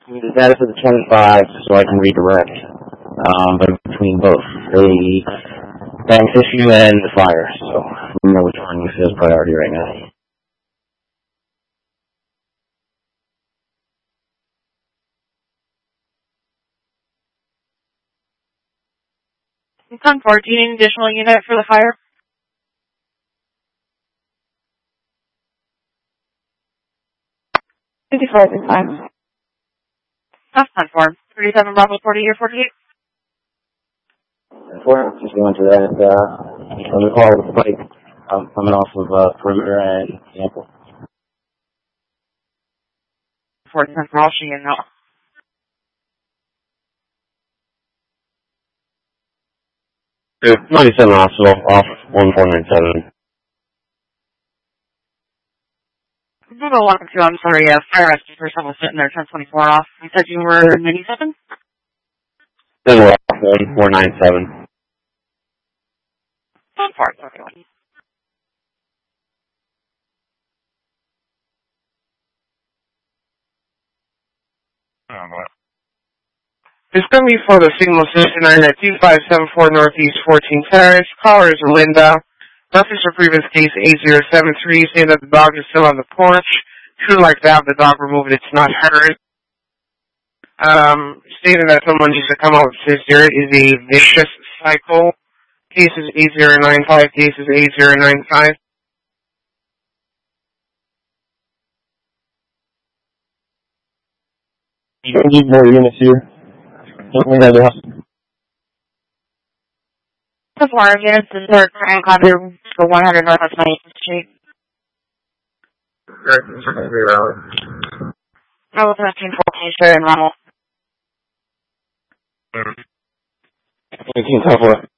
The data for the 25, so I can redirect between both the bank's issue and the fire. So I know which one feels priority right now. 10-4, do you need an additional unit for the fire? $54 That's 10-4. 37 Bravo 40 or 48? Just going to that, on the call with the bike, coming off of perimeter and example. 40 10 for all she in now. Yeah, 97 hospital, off 1497. Google 1 2, I'm sorry, fire rescue for someone sitting there, 1024 off. You said you were 97? Then we're off 1497. 10-4, okay. It's going to be for the Signal 69 at 2574 Northeast 14 Terrace. Caller is Linda. Reference for previous case 8073, saying that the dog is still on the porch. Should like to have the dog removed, it's not hurt. Stating that someone needs to come out with there is a vicious cycle. Cases 8095, cases 8095. You don't need more units here. We have the hospital. The 4 units is their current copy for 100 Northwest 19th Street. Right, it's going to be around. I was asking for Keisha and Ronald. 18 10-4.